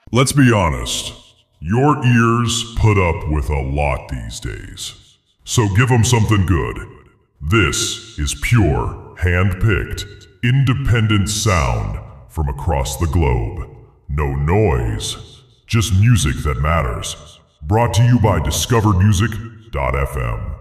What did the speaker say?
Let's be honest, your ears put up with a lot these days. So give them something good. This is pure, hand-picked, independent sound from across the globe. No noise, just music that matters. Brought to you by discovermusic.fm.